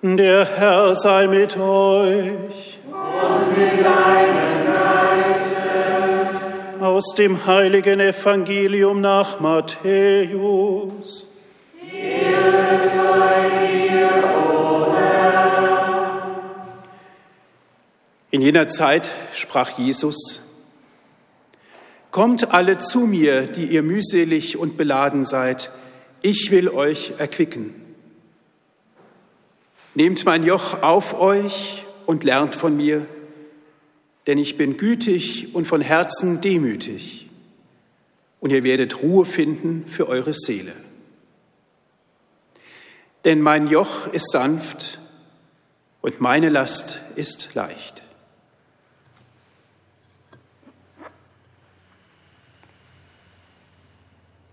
Der Herr sei mit euch. Und mit deinem Geiste. Aus dem heiligen Evangelium nach Matthäus. Ehre sei dir, o Herr. In jener Zeit sprach Jesus: Kommt alle zu mir, die ihr mühselig und beladen seid, ich will euch erquicken. Nehmt mein Joch auf euch und lernt von mir, denn ich bin gütig und von Herzen demütig, und ihr werdet Ruhe finden für eure Seele. Denn mein Joch ist sanft und meine Last ist leicht.